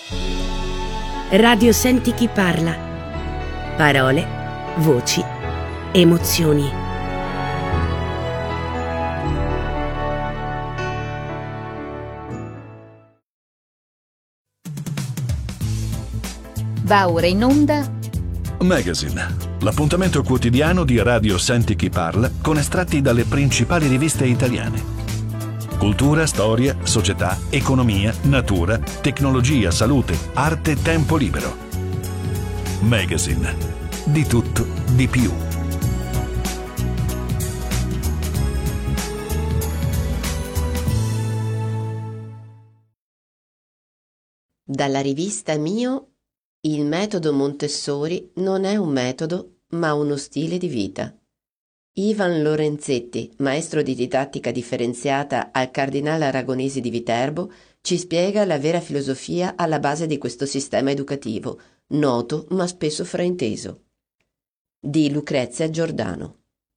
Radio Senti chi parla. Parole, voci, emozioni. Va ora in onda Magazine, l'appuntamento quotidiano di Radio Senti chi parla con estratti dalle principali riviste italiane. Cultura, storia, società, economia, natura, tecnologia, salute, arte, tempo libero. Magazine, di tutto, di più. Dalla rivista Mio, il metodo Montessori non è un metodo, ma uno stile di vita. Ivan Lorenzetti, maestro di didattica differenziata al Cardinale Aragonesi di Viterbo, ci spiega la vera filosofia alla base di questo sistema educativo, noto ma spesso frainteso. Di Lucrezia Giordano.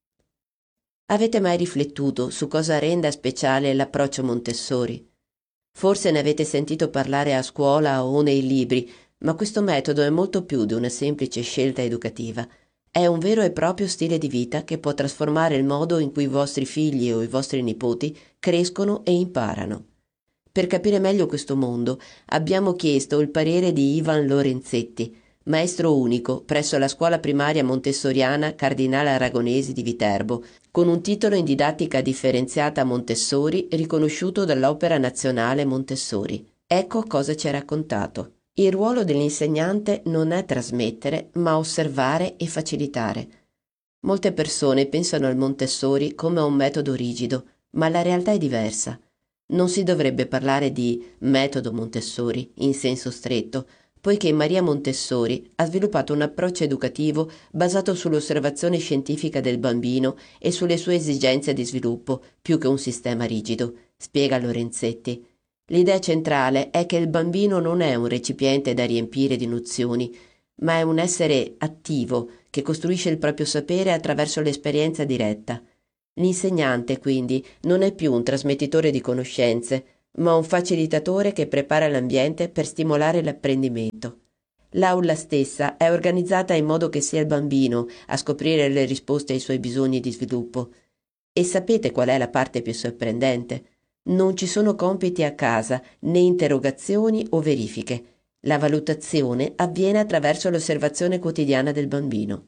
Avete mai riflettuto su cosa renda speciale l'approccio Montessori? Forse ne avete sentito parlare a scuola o nei libri, ma questo metodo è molto più di una semplice scelta educativa. È un vero e proprio stile di vita che può trasformare il modo in cui i vostri figli o i vostri nipoti crescono e imparano. Per capire meglio questo mondo abbiamo chiesto il parere di Ivan Lorenzetti, maestro unico presso la scuola primaria montessoriana Cardinale Aragonesi di Viterbo, con un titolo in didattica differenziata Montessori riconosciuto dall'Opera Nazionale Montessori. Ecco cosa ci ha raccontato. Il ruolo dell'insegnante non è trasmettere, ma osservare e facilitare. Molte persone pensano al Montessori come a un metodo rigido, ma la realtà è diversa. Non si dovrebbe parlare di metodo Montessori in senso stretto, poiché Maria Montessori ha sviluppato un approccio educativo basato sull'osservazione scientifica del bambino e sulle sue esigenze di sviluppo, più che un sistema rigido, spiega Lorenzetti. L'idea centrale è che il bambino non è un recipiente da riempire di nozioni, ma è un essere attivo che costruisce il proprio sapere attraverso l'esperienza diretta. L'insegnante, quindi, non è più un trasmettitore di conoscenze, ma un facilitatore che prepara l'ambiente per stimolare l'apprendimento. L'aula stessa è organizzata in modo che sia il bambino a scoprire le risposte ai suoi bisogni di sviluppo. E sapete qual è la parte più sorprendente? Non ci sono compiti a casa, né interrogazioni o verifiche. La valutazione avviene attraverso l'osservazione quotidiana del bambino.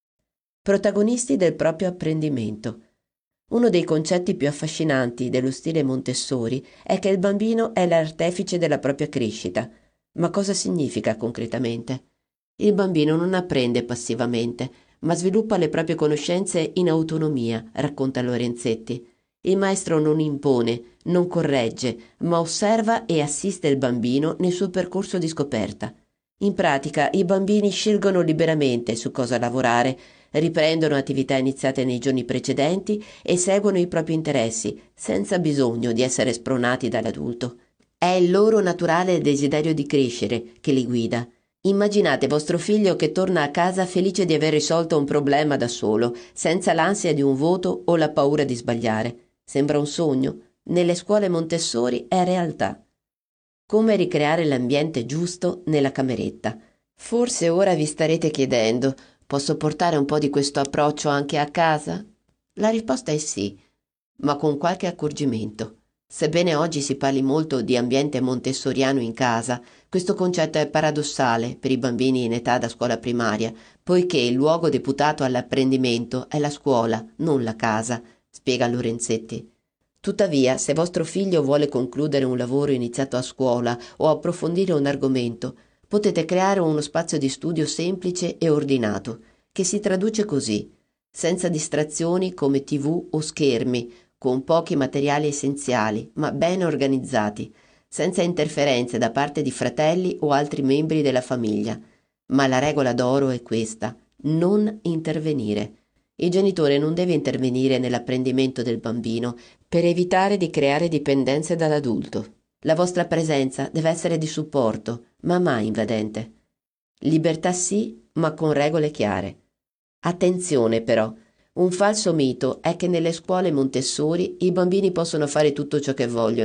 Protagonisti del proprio apprendimento. Uno dei concetti più affascinanti dello stile Montessori è che il bambino è l'artefice della propria crescita. Ma cosa significa concretamente? Il bambino non apprende passivamente, ma sviluppa le proprie conoscenze in autonomia, racconta Lorenzetti. Il maestro non impone, non corregge, ma osserva e assiste il bambino nel suo percorso di scoperta. In pratica, i bambini scelgono liberamente su cosa lavorare, riprendono attività iniziate nei giorni precedenti e seguono i propri interessi, senza bisogno di essere spronati dall'adulto. È il loro naturale desiderio di crescere che li guida. Immaginate vostro figlio che torna a casa felice di aver risolto un problema da solo, senza l'ansia di un voto o la paura di sbagliare. Sembra un sogno? Nelle scuole Montessori è realtà. Come ricreare l'ambiente giusto nella cameretta? Forse ora vi starete chiedendo: posso portare un po' di questo approccio anche a casa? La risposta è sì, ma con qualche accorgimento. Sebbene oggi si parli molto di ambiente montessoriano in casa, questo concetto è paradossale per i bambini in età da scuola primaria, poiché il luogo deputato all'apprendimento è la scuola, non la casa, spiega Lorenzetti. Tuttavia, se vostro figlio vuole concludere un lavoro iniziato a scuola o approfondire un argomento, potete creare uno spazio di studio semplice e ordinato, che si traduce così: senza distrazioni come TV o schermi, con pochi materiali essenziali, ma ben organizzati, senza interferenze da parte di fratelli o altri membri della famiglia. Ma la regola d'oro è questa: non intervenire. Il genitore non deve intervenire nell'apprendimento del bambino per evitare di creare dipendenze dall'adulto. La vostra presenza deve essere di supporto, ma mai invadente. Libertà sì, ma con regole chiare. Attenzione però, un falso mito è che nelle scuole Montessori i bambini possono fare tutto ciò che vogliono.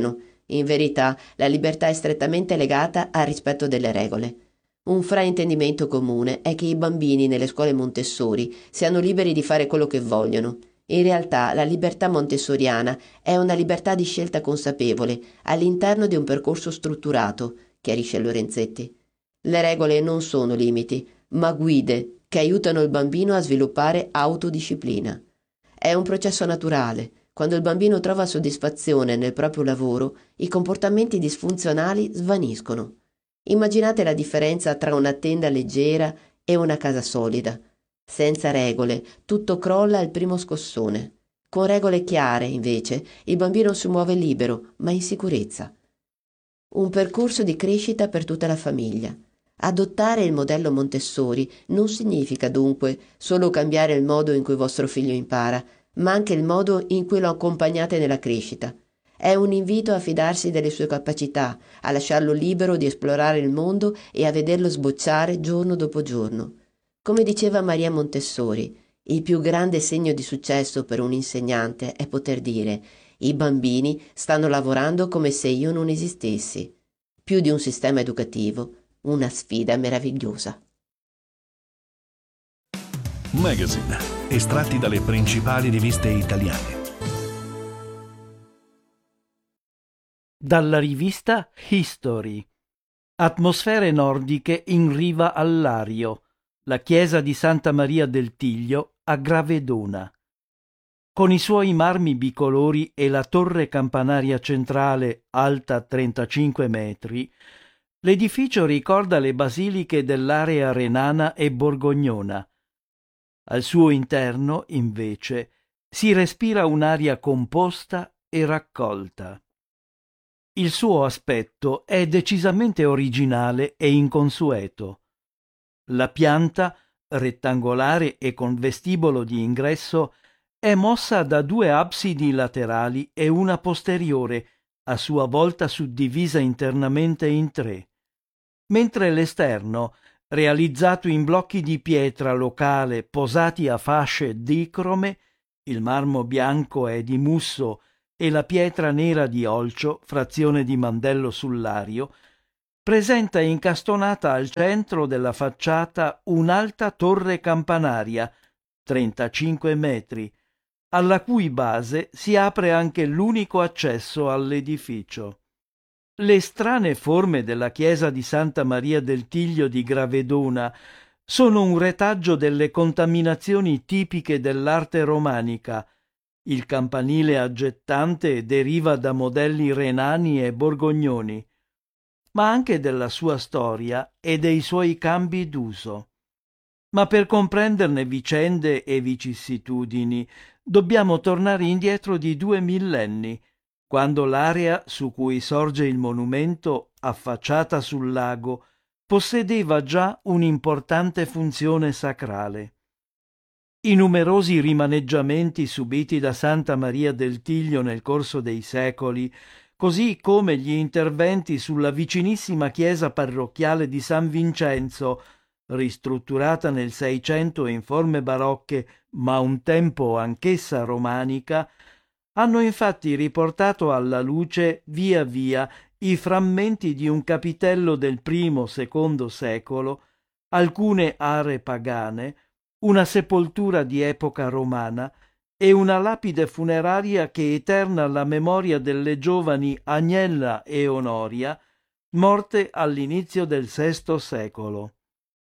In verità, la libertà è strettamente legata al rispetto delle regole. Un fraintendimento comune è che i bambini nelle scuole Montessori siano liberi di fare quello che vogliono. In realtà, la libertà montessoriana è una libertà di scelta consapevole all'interno di un percorso strutturato, chiarisce Lorenzetti. Le regole non sono limiti, ma guide che aiutano il bambino a sviluppare autodisciplina. È un processo naturale. Quando il bambino trova soddisfazione nel proprio lavoro, i comportamenti disfunzionali svaniscono. Immaginate la differenza tra una tenda leggera e una casa solida. Senza regole, tutto crolla al primo scossone. Con regole chiare, invece, il bambino si muove libero, ma in sicurezza. Un percorso di crescita per tutta la famiglia. Adottare il modello Montessori non significa dunque solo cambiare il modo in cui vostro figlio impara, ma anche il modo in cui lo accompagnate nella crescita. È un invito a fidarsi delle sue capacità, a lasciarlo libero di esplorare il mondo e a vederlo sbocciare giorno dopo giorno. Come diceva Maria Montessori, il più grande segno di successo per un insegnante è poter dire: i bambini stanno lavorando come se io non esistessi. Più di un sistema educativo, una sfida meravigliosa. Magazine, estratti dalle principali riviste italiane. Dalla rivista History. Atmosfere nordiche in riva al Lario, la chiesa di Santa Maria del Tiglio a Gravedona. Con i suoi marmi bicolori e la torre campanaria centrale alta 35 metri, l'edificio ricorda le basiliche dell'area renana e borgognona. Al suo interno, invece, si respira un'aria composta e raccolta. Il suo aspetto è decisamente originale e inconsueto. La pianta, rettangolare e con vestibolo di ingresso, è mossa da 2 absidi laterali e una posteriore, a sua volta suddivisa internamente in 3, mentre l'esterno, realizzato in blocchi di pietra locale posati a fasce dicrome, il marmo bianco è di Musso e la pietra nera di Olcio, frazione di Mandello sul Lario, presenta incastonata al centro della facciata un'alta torre campanaria, 35 metri, alla cui base si apre anche l'unico accesso all'edificio. Le strane forme della chiesa di Santa Maria del Tiglio di Gravedona sono un retaggio delle contaminazioni tipiche dell'arte romanica. Il campanile aggettante deriva da modelli renani e borgognoni, ma anche della sua storia e dei suoi cambi d'uso. Ma per comprenderne vicende e vicissitudini dobbiamo tornare indietro di 2 millenni, quando l'area su cui sorge il monumento, affacciata sul lago, possedeva già un'importante funzione sacrale. I numerosi rimaneggiamenti subiti da Santa Maria del Tiglio nel corso dei secoli, così come gli interventi sulla vicinissima chiesa parrocchiale di San Vincenzo, ristrutturata nel Seicento in forme barocche ma un tempo anch'essa romanica, hanno infatti riportato alla luce via via i frammenti di un capitello del I-II secolo, alcune aree pagane, una sepoltura di epoca romana e una lapide funeraria che eterna la memoria delle giovani Agnella e Onoria, morte all'inizio del VI secolo.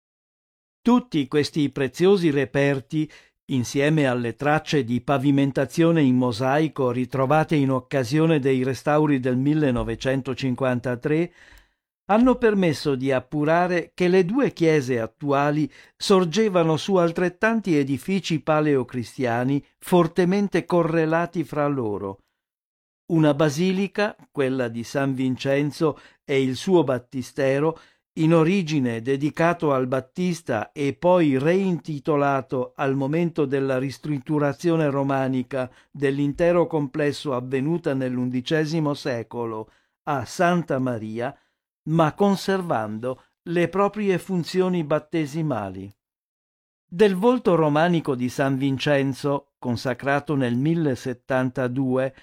Tutti questi preziosi reperti, insieme alle tracce di pavimentazione in mosaico ritrovate in occasione dei restauri del 1953, hanno permesso di appurare che le 2 chiese attuali sorgevano su altrettanti edifici paleocristiani fortemente correlati fra loro. Una basilica, quella di San Vincenzo e il suo battistero, in origine dedicato al Battista e poi reintitolato al momento della ristrutturazione romanica dell'intero complesso avvenuta nell'XI secolo a Santa Maria, ma conservando le proprie funzioni battesimali. Del volto romanico di San Vincenzo, consacrato nel 1072,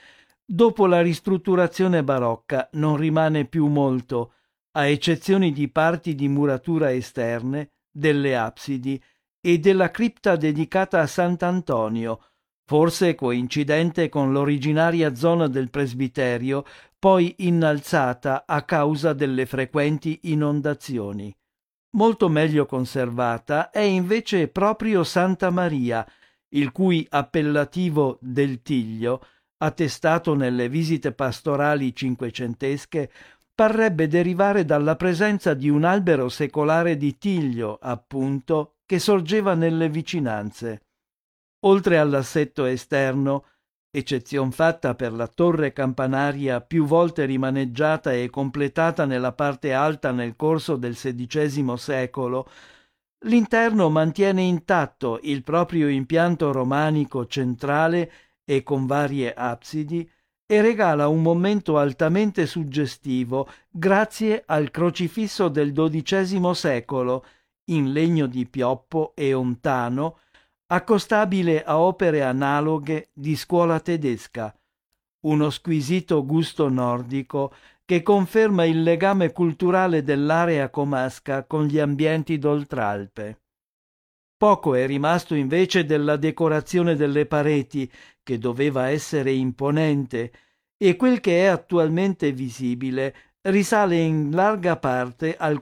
Dopo la ristrutturazione barocca non rimane più molto, a eccezione di parti di muratura esterne, delle absidi e della cripta dedicata a Sant'Antonio, forse coincidente con l'originaria zona del presbiterio, poi innalzata a causa delle frequenti inondazioni. Molto meglio conservata è invece proprio Santa Maria, il cui appellativo del Tiglio, attestato nelle visite pastorali cinquecentesche, parrebbe derivare dalla presenza di un albero secolare di tiglio, appunto, che sorgeva nelle vicinanze. Oltre all'assetto esterno, eccezion fatta per la torre campanaria più volte rimaneggiata e completata nella parte alta nel corso del XVI secolo, l'interno mantiene intatto il proprio impianto romanico centrale e con varie absidi, e regala un momento altamente suggestivo grazie al crocifisso del XII secolo, in legno di pioppo e ontano, accostabile a opere analoghe di scuola tedesca, uno squisito gusto nordico che conferma il legame culturale dell'area comasca con gli ambienti d'Oltralpe. Poco è rimasto invece della decorazione delle pareti, che doveva essere imponente, e quel che è attualmente visibile risale in larga parte al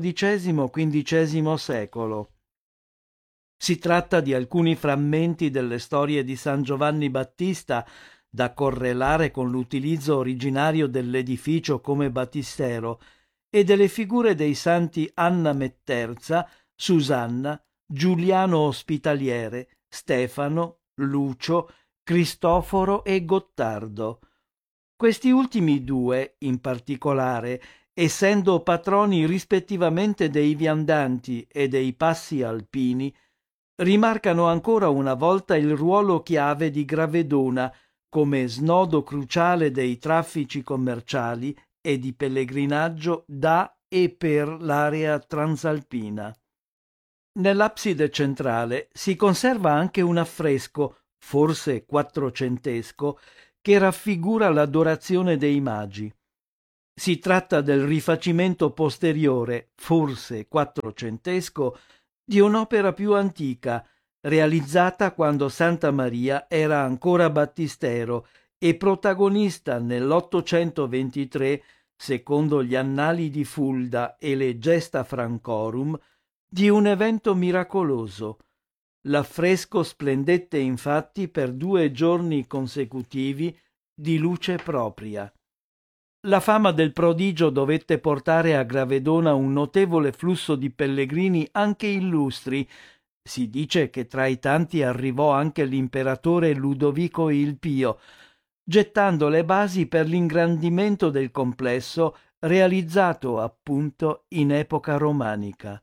XIV-XV secolo. Si tratta di alcuni frammenti delle storie di San Giovanni Battista, da correlare con l'utilizzo originario dell'edificio come battistero, e delle figure dei santi Anna Metterza, Susanna, Giuliano Ospitaliere, Stefano, Lucio, Cristoforo e Gottardo. Questi ultimi due, in particolare, essendo patroni rispettivamente dei viandanti e dei passi alpini, rimarcano ancora una volta il ruolo chiave di Gravedona come snodo cruciale dei traffici commerciali e di pellegrinaggio da e per l'area transalpina. Nell'abside centrale si conserva anche un affresco, forse quattrocentesco, che raffigura l'adorazione dei magi. Si tratta del rifacimento posteriore, forse quattrocentesco, di un'opera più antica, realizzata quando Santa Maria era ancora battistero e protagonista nell'823, secondo gli annali di Fulda e le Gesta Francorum, di un evento miracoloso. L'affresco splendette infatti per 2 giorni consecutivi di luce propria. La fama del prodigio dovette portare a Gravedona un notevole flusso di pellegrini anche illustri. Si dice che tra i tanti arrivò anche l'imperatore Ludovico il Pio, gettando le basi per l'ingrandimento del complesso realizzato appunto in epoca romanica.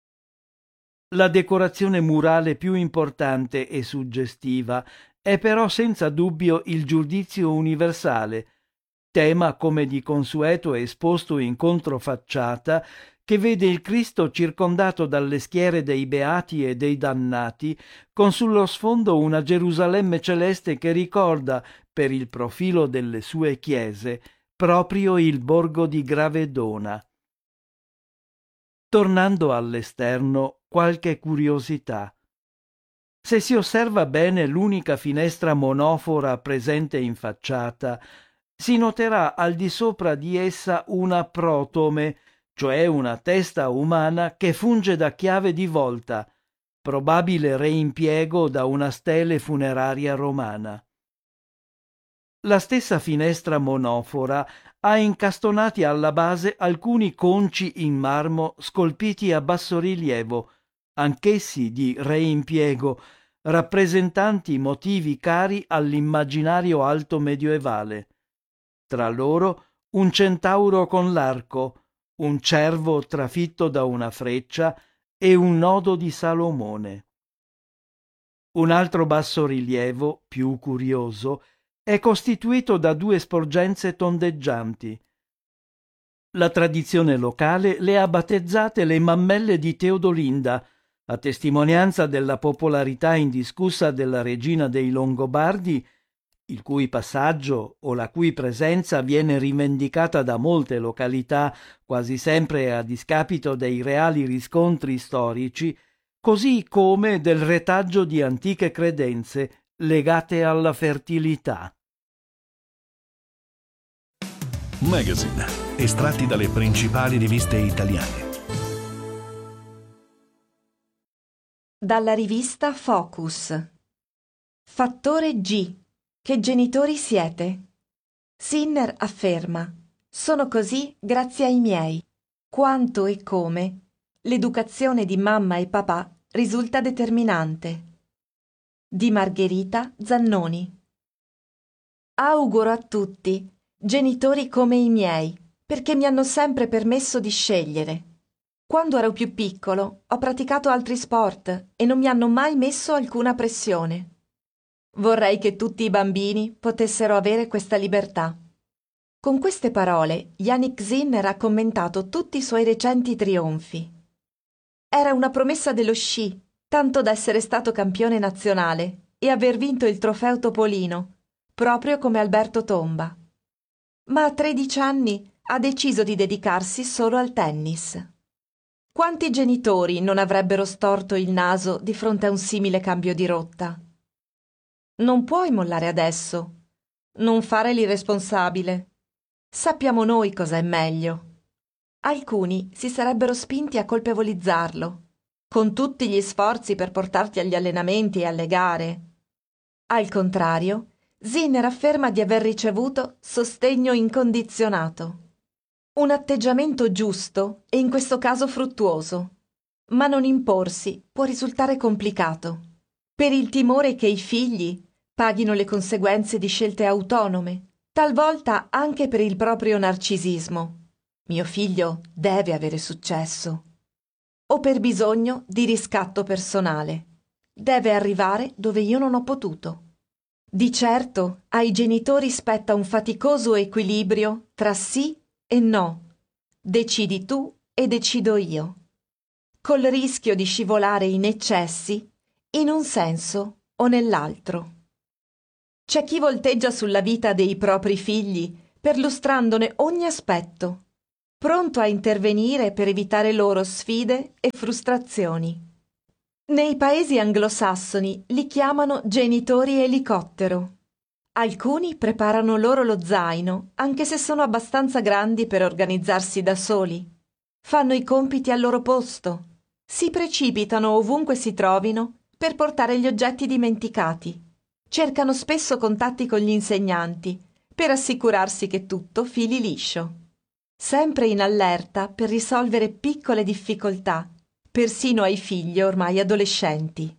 La decorazione murale più importante e suggestiva è però senza dubbio il Giudizio universale, tema come di consueto esposto in controfacciata, che vede il Cristo circondato dalle schiere dei beati e dei dannati, con sullo sfondo una Gerusalemme celeste che ricorda, per il profilo delle sue chiese, proprio il borgo di Gravedona. Tornando all'esterno, qualche curiosità. Se si osserva bene l'unica finestra monofora presente in facciata, si noterà al di sopra di essa una protome, cioè una testa umana che funge da chiave di volta, probabile reimpiego da una stele funeraria romana. La stessa finestra monofora ha incastonati alla base alcuni conci in marmo scolpiti a bassorilievo, anch'essi di reimpiego, rappresentanti motivi cari all'immaginario alto medievale. Tra loro un centauro con l'arco, un cervo trafitto da una freccia e un nodo di Salomone. Un altro bassorilievo, più curioso, è costituito da 2 sporgenze tondeggianti. La tradizione locale le ha battezzate le mammelle di Teodolinda, a testimonianza della popolarità indiscussa della regina dei Longobardi, il cui passaggio o la cui presenza viene rivendicata da molte località, quasi sempre a discapito dei reali riscontri storici, così come del retaggio di antiche credenze legate alla fertilità. Magazine, estratti dalle principali riviste italiane. Dalla rivista Focus. Fattore G. Che genitori siete? Sinner afferma: sono così grazie ai miei. Quanto e come l'educazione di mamma e papà risulta determinante. Di Margherita Zannoni. Auguro a tutti genitori come i miei, perché mi hanno sempre permesso di scegliere. Quando ero più piccolo ho praticato altri sport e non mi hanno mai messo alcuna pressione. Vorrei che tutti i bambini potessero avere questa libertà. Con queste parole Jannik Sinner ha commentato tutti i suoi recenti trionfi. Era una promessa dello sci, tanto da essere stato campione nazionale e aver vinto il trofeo Topolino, proprio come Alberto Tomba. Ma a 13 anni ha deciso di dedicarsi solo al tennis. Quanti genitori non avrebbero storto il naso di fronte a un simile cambio di rotta? Non puoi mollare adesso. Non fare l'irresponsabile. Sappiamo noi cosa è meglio. Alcuni si sarebbero spinti a colpevolizzarlo, con tutti gli sforzi per portarti agli allenamenti e alle gare. Al contrario, Sinner afferma di aver ricevuto sostegno incondizionato. Un atteggiamento giusto e in questo caso fruttuoso, ma non imporsi può risultare complicato, per il timore che i figli paghino le conseguenze di scelte autonome, talvolta anche per il proprio narcisismo. Mio figlio deve avere successo. O per bisogno di riscatto personale. Deve arrivare dove io non ho potuto. Di certo ai genitori spetta un faticoso equilibrio tra sì e no. Decidi tu e decido io. Col rischio di scivolare in eccessi in un senso o nell'altro. C'è chi volteggia sulla vita dei propri figli perlustrandone ogni aspetto, pronto a intervenire per evitare loro sfide e frustrazioni. Nei paesi anglosassoni li chiamano genitori elicottero. Alcuni preparano loro lo zaino, anche se sono abbastanza grandi per organizzarsi da soli. Fanno i compiti al loro posto. Si precipitano ovunque si trovino per portare gli oggetti dimenticati. Cercano spesso contatti con gli insegnanti per assicurarsi che tutto fili liscio. Sempre in allerta per risolvere piccole difficoltà, persino ai figli ormai adolescenti.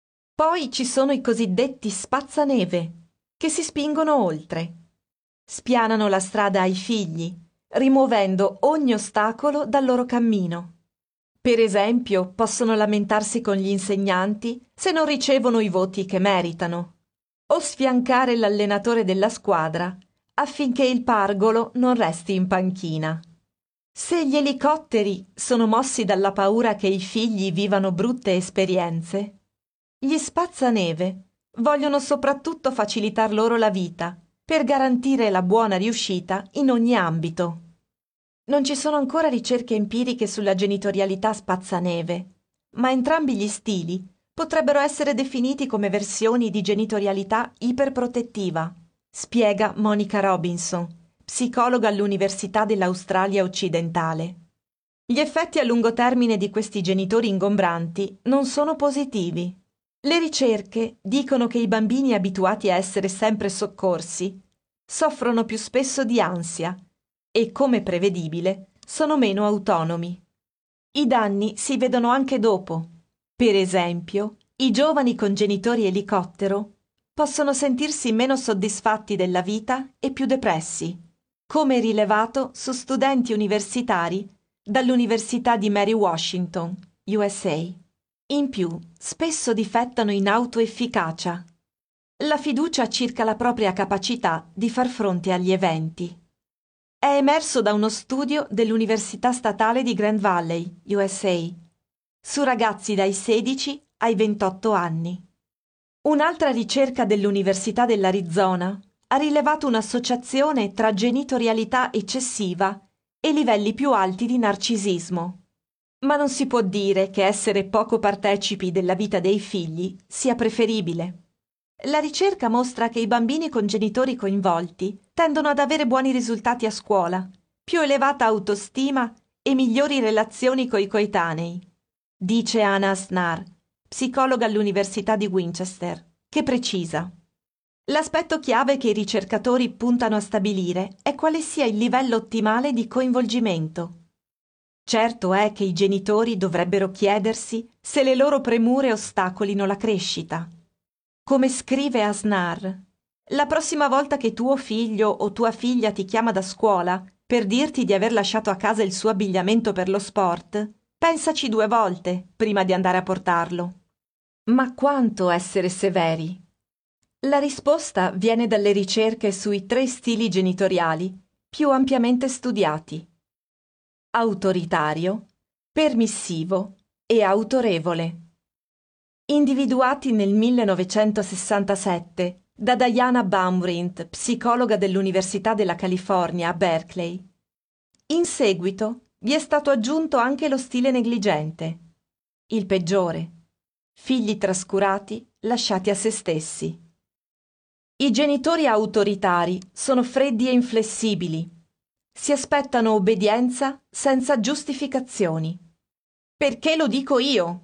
Poi ci sono i cosiddetti spazzaneve, che si spingono oltre. Spianano la strada ai figli, rimuovendo ogni ostacolo dal loro cammino. Per esempio, possono lamentarsi con gli insegnanti se non ricevono i voti che meritano, o sfiancare l'allenatore della squadra affinché il pargolo non resti in panchina. Se gli elicotteri sono mossi dalla paura che i figli vivano brutte esperienze, gli spazzaneve vogliono soprattutto facilitar loro la vita per garantire la buona riuscita in ogni ambito. Non ci sono ancora ricerche empiriche sulla genitorialità spazzaneve, ma entrambi gli stili potrebbero essere definiti come versioni di genitorialità iperprotettiva, spiega Monica Robinson, psicologa all'Università dell'Australia Occidentale. Gli effetti a lungo termine di questi genitori ingombranti non sono positivi. Le ricerche dicono che i bambini abituati a essere sempre soccorsi soffrono più spesso di ansia e, come prevedibile, sono meno autonomi. I danni si vedono anche dopo. Per esempio, i giovani con genitori elicottero possono sentirsi meno soddisfatti della vita e più depressi, come rilevato su studenti universitari dall'Università di Mary Washington, USA. In più, spesso difettano in autoefficacia, la fiducia circa la propria capacità di far fronte agli eventi. È emerso da uno studio dell'Università Statale di Grand Valley, USA, su ragazzi dai 16 ai 28 anni. Un'altra ricerca dell'Università dell'Arizona ha rilevato un'associazione tra genitorialità eccessiva e livelli più alti di narcisismo. Ma non si può dire che essere poco partecipi della vita dei figli sia preferibile. La ricerca mostra che i bambini con genitori coinvolti tendono ad avere buoni risultati a scuola, più elevata autostima e migliori relazioni coi coetanei, dice Anna Asnar, psicologa all'Università di Winchester, che precisa: l'aspetto chiave che i ricercatori puntano a stabilire è quale sia il livello ottimale di coinvolgimento. Certo è che i genitori dovrebbero chiedersi se le loro premure ostacolino la crescita. Come scrive Asnar, la prossima volta che tuo figlio o tua figlia ti chiama da scuola per dirti di aver lasciato a casa il suo abbigliamento per lo sport, pensaci 2 volte prima di andare a portarlo. Ma quanto essere severi? La risposta viene dalle ricerche sui 3 stili genitoriali più ampiamente studiati: autoritario, permissivo e autorevole. Individuati nel 1967 da Diana Baumrind, psicologa dell'Università della California a Berkeley. In seguito vi è stato aggiunto anche lo stile negligente, il peggiore: figli trascurati, lasciati a se stessi. I genitori autoritari sono freddi e inflessibili. Si aspettano obbedienza senza giustificazioni. Perché lo dico io?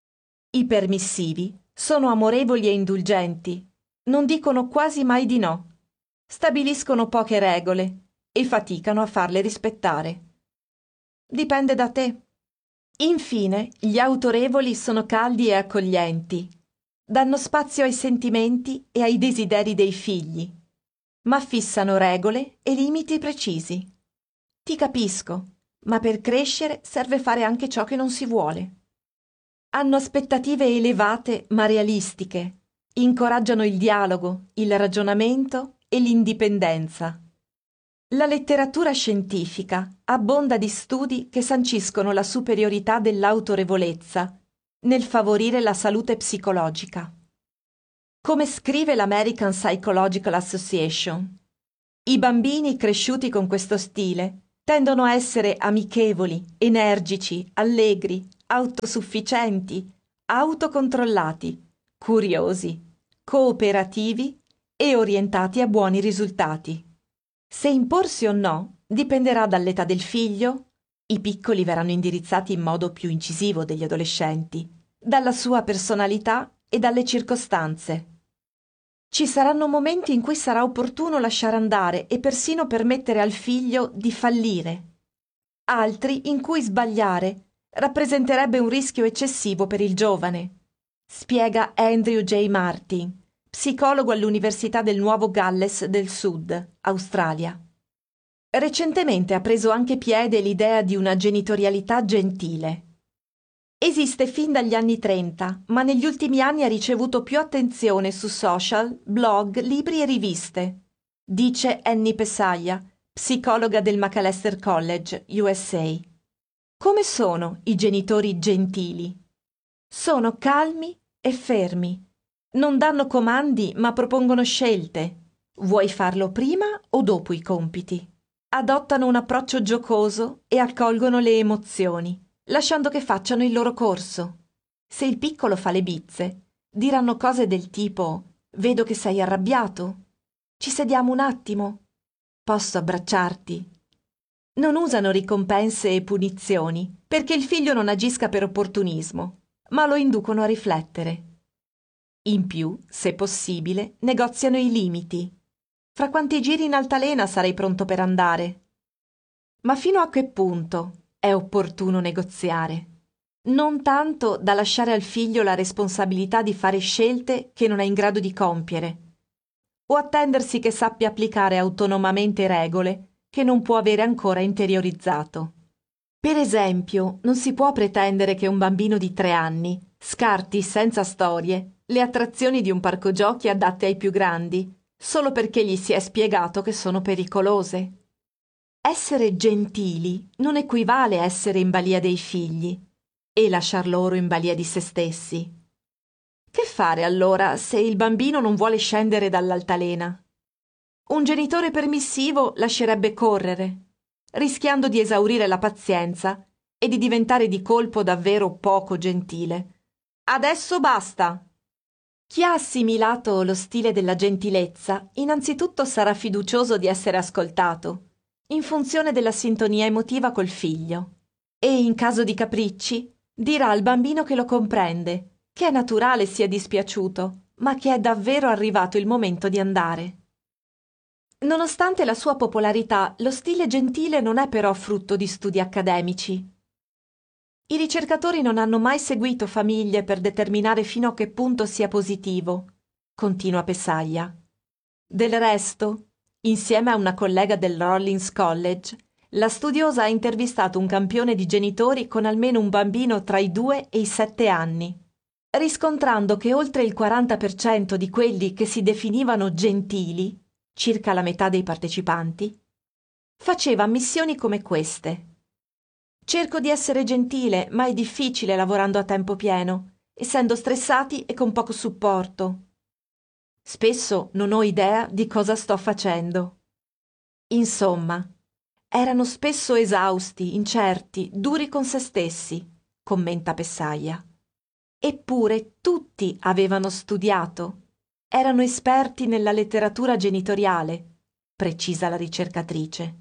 I permissivi sono amorevoli e indulgenti, non dicono quasi mai di no, stabiliscono poche regole e faticano a farle rispettare. Dipende da te. Infine, gli autorevoli sono caldi e accoglienti, danno spazio ai sentimenti e ai desideri dei figli, ma fissano regole e limiti precisi. Ti capisco, ma per crescere serve fare anche ciò che non si vuole. Hanno aspettative elevate ma realistiche, incoraggiano il dialogo, il ragionamento e l'indipendenza. La letteratura scientifica abbonda di studi che sanciscono la superiorità dell'autorevolezza nel favorire la salute psicologica. Come scrive l'American Psychological Association, i bambini cresciuti con questo stile tendono a essere amichevoli, energici, allegri, autosufficienti, autocontrollati, curiosi, cooperativi e orientati a buoni risultati. Se imporsi o no dipenderà dall'età del figlio, i piccoli verranno indirizzati in modo più incisivo degli adolescenti, dalla sua personalità e dalle circostanze. Ci saranno momenti in cui sarà opportuno lasciare andare e persino permettere al figlio di fallire, altri in cui sbagliare rappresenterebbe un rischio eccessivo per il giovane, spiega Andrew J. Martin, psicologo all'Università del Nuovo Galles del Sud, Australia. Recentemente ha preso anche piede l'idea di una genitorialità gentile. Esiste fin dagli anni 30, ma negli ultimi anni ha ricevuto più attenzione su social, blog, libri e riviste, dice Annie Pesaia, psicologa del Macalester College, USA. Come sono i genitori gentili? Sono calmi e fermi. Non danno comandi ma propongono scelte. Vuoi farlo prima o dopo i compiti? Adottano un approccio giocoso e accolgono le emozioni, lasciando che facciano il loro corso. Se il piccolo fa le bizze, diranno cose del tipo: vedo che sei arrabbiato. Ci sediamo un attimo? Posso abbracciarti? Non usano ricompense e punizioni perché il figlio non agisca per opportunismo, ma lo inducono a riflettere. In più, se possibile, negoziano i limiti. Fra quanti giri in altalena sarei pronto per andare? Ma fino a che punto è opportuno negoziare? Non tanto da lasciare al figlio la responsabilità di fare scelte che non è in grado di compiere, o attendersi che sappia applicare autonomamente regole che non può avere ancora interiorizzato. Per esempio, non si può pretendere che un bambino di 3 anni scarti senza storie le attrazioni di un parco giochi adatte ai più grandi, solo perché gli si è spiegato che sono pericolose. Essere gentili non equivale a essere in balia dei figli e lasciar loro in balia di se stessi. Che fare allora se il bambino non vuole scendere dall'altalena? Un genitore permissivo lascerebbe correre, rischiando di esaurire la pazienza e di diventare di colpo davvero poco gentile. Adesso basta! Chi ha assimilato lo stile della gentilezza innanzitutto sarà fiducioso di essere ascoltato, in funzione della sintonia emotiva col figlio, e in caso di capricci dirà al bambino che lo comprende, che è naturale sia dispiaciuto, ma che è davvero arrivato il momento di andare. Nonostante la sua popolarità, lo stile gentile non è però frutto di studi accademici. I ricercatori non hanno mai seguito famiglie per determinare fino a che punto sia positivo, continua Pesaglia. Del resto, insieme a una collega del Rollins College, la studiosa ha intervistato un campione di genitori con almeno un bambino tra i 2 e i 7 anni, riscontrando che oltre il 40% di quelli che si definivano gentili, circa la metà dei partecipanti, faceva ammissioni come queste. Cerco di essere gentile, ma è difficile lavorando a tempo pieno, essendo stressati e con poco supporto. Spesso non ho idea di cosa sto facendo. Insomma, erano spesso esausti, incerti, duri con se stessi, commenta Pesaglia. Eppure tutti avevano studiato, erano esperti nella letteratura genitoriale, precisa la ricercatrice.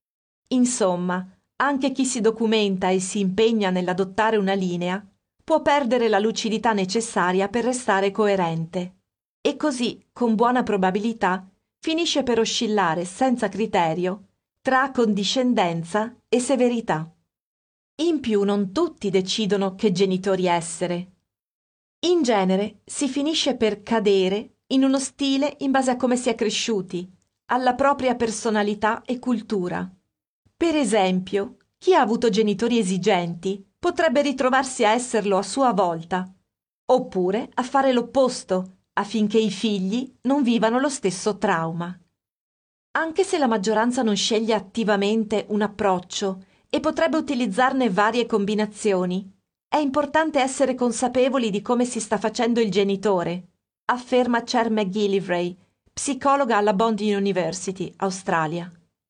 Insomma, anche chi si documenta e si impegna nell'adottare una linea può perdere la lucidità necessaria per restare coerente e così, con buona probabilità, finisce per oscillare senza criterio tra condiscendenza e severità. In più non tutti decidono che genitori essere. In genere si finisce per cadere in uno stile in base a come si è cresciuti, alla propria personalità e cultura. Per esempio, chi ha avuto genitori esigenti potrebbe ritrovarsi a esserlo a sua volta, oppure a fare l'opposto, affinché i figli non vivano lo stesso trauma. Anche se la maggioranza non sceglie attivamente un approccio e potrebbe utilizzarne varie combinazioni, è importante essere consapevoli di come si sta facendo il genitore, afferma Cher McGillivray, psicologa alla Bond University, Australia.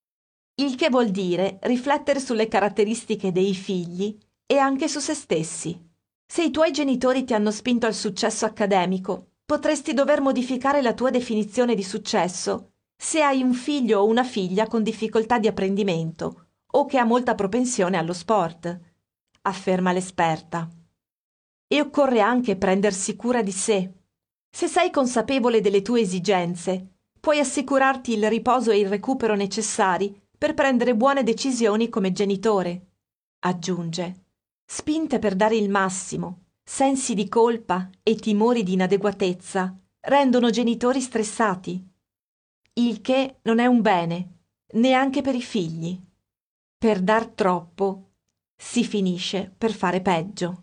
Il che vuol dire riflettere sulle caratteristiche dei figli e anche su se stessi. Se i tuoi genitori ti hanno spinto al successo accademico, potresti dover modificare la tua definizione di successo se hai un figlio o una figlia con difficoltà di apprendimento o che ha molta propensione allo sport, afferma l'esperta. E occorre anche prendersi cura di sé. Se sei consapevole delle tue esigenze, puoi assicurarti il riposo e il recupero necessari per prendere buone decisioni come genitore. Aggiunge, spinte per dare il massimo, sensi di colpa e timori di inadeguatezza rendono genitori stressati, il che non è un bene, neanche per i figli. Per dar troppo si finisce per fare peggio.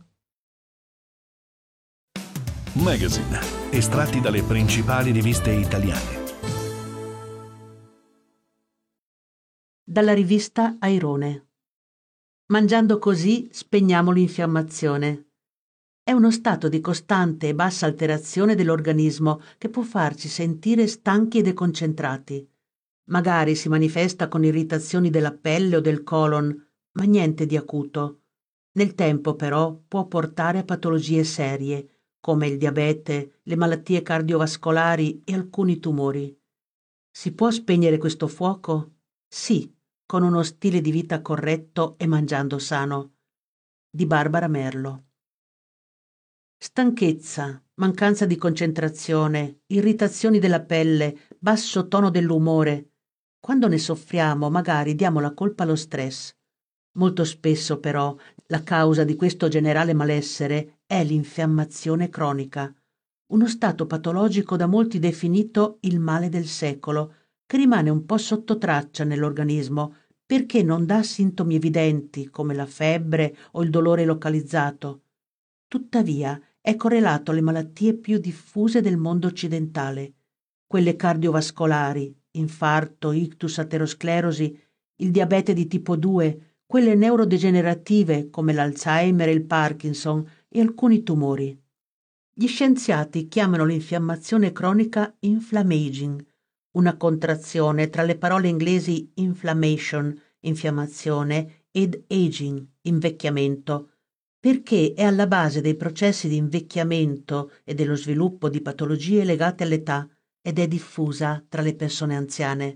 Magazine, estratti dalle principali riviste italiane. Dalla rivista Airone. Mangiando così spegniamo l'infiammazione. È uno stato di costante e bassa alterazione dell'organismo che può farci sentire stanchi e deconcentrati. Magari si manifesta con irritazioni della pelle o del colon, ma niente di acuto. Nel tempo però può portare a patologie serie, come il diabete, le malattie cardiovascolari e alcuni tumori. Si può spegnere questo fuoco? Sì, con uno stile di vita corretto e mangiando sano. Di Barbara Merlo. Stanchezza, mancanza di concentrazione, irritazioni della pelle, basso tono dell'umore. Quando ne soffriamo, magari diamo la colpa allo stress. Molto spesso, però, la causa di questo generale malessere è l'infiammazione cronica, uno stato patologico da molti definito il male del secolo, che rimane un po' sotto traccia nell'organismo perché non dà sintomi evidenti come la febbre o il dolore localizzato. Tuttavia è correlato alle malattie più diffuse del mondo occidentale, quelle cardiovascolari, infarto, ictus, aterosclerosi, il diabete di tipo 2, quelle neurodegenerative come l'Alzheimer e il Parkinson e alcuni tumori. Gli scienziati chiamano l'infiammazione cronica inflammaging, una contrazione tra le parole inglesi inflammation, infiammazione, ed aging, invecchiamento, perché è alla base dei processi di invecchiamento e dello sviluppo di patologie legate all'età ed è diffusa tra le persone anziane.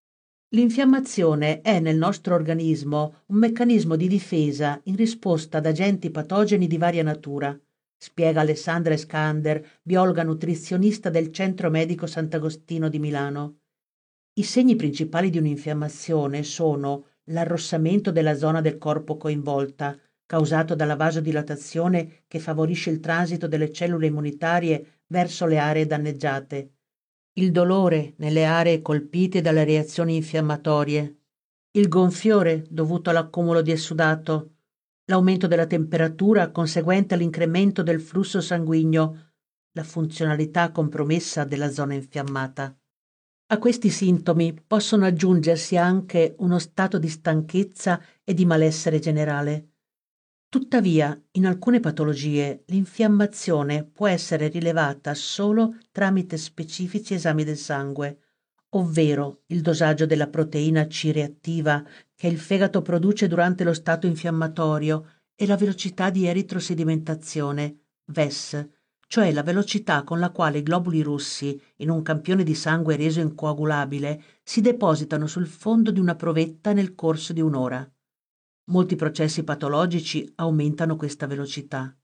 L'infiammazione è nel nostro organismo un meccanismo di difesa in risposta ad agenti patogeni di varia natura, spiega Alessandra Eskander, biologa nutrizionista del Centro Medico Sant'Agostino di Milano. I segni principali di un'infiammazione sono l'arrossamento della zona del corpo coinvolta, causato dalla vasodilatazione che favorisce il transito delle cellule immunitarie verso le aree danneggiate, il dolore nelle aree colpite dalle reazioni infiammatorie, il gonfiore dovuto all'accumulo di essudato, l'aumento della temperatura conseguente all'incremento del flusso sanguigno, la funzionalità compromessa della zona infiammata. A questi sintomi possono aggiungersi anche uno stato di stanchezza e di malessere generale. Tuttavia, in alcune patologie l'infiammazione può essere rilevata solo tramite specifici esami del sangue, ovvero il dosaggio della proteina C reattiva che il fegato produce durante lo stato infiammatorio e la velocità di eritrosedimentazione, VES, cioè la velocità con la quale i globuli rossi, in un campione di sangue reso incoagulabile, si depositano sul fondo di una provetta nel corso di un'ora. Molti processi patologici aumentano questa velocità.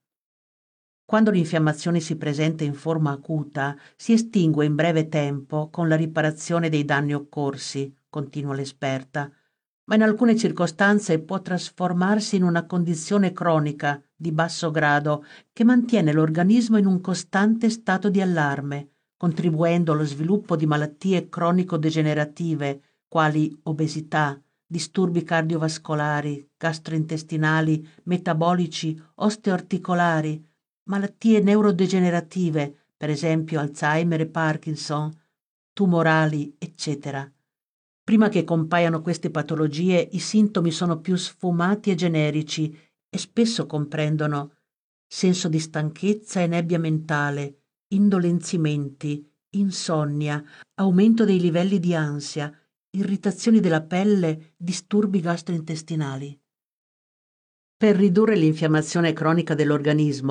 Quando l'infiammazione si presenta in forma acuta, si estingue in breve tempo con la riparazione dei danni occorsi, continua l'esperta, ma in alcune circostanze può trasformarsi in una condizione cronica di basso grado che mantiene l'organismo in un costante stato di allarme, contribuendo allo sviluppo di malattie cronico-degenerative quali obesità, disturbi cardiovascolari, gastrointestinali, metabolici, osteoarticolari, malattie neurodegenerative, per esempio Alzheimer e Parkinson, tumorali, eccetera. Prima che compaiano queste patologie, i sintomi sono più sfumati e generici e spesso comprendono senso di stanchezza e nebbia mentale, indolenzimenti, insonnia, aumento dei livelli di ansia, irritazioni della pelle, disturbi gastrointestinali. Per ridurre l'infiammazione cronica dell'organismo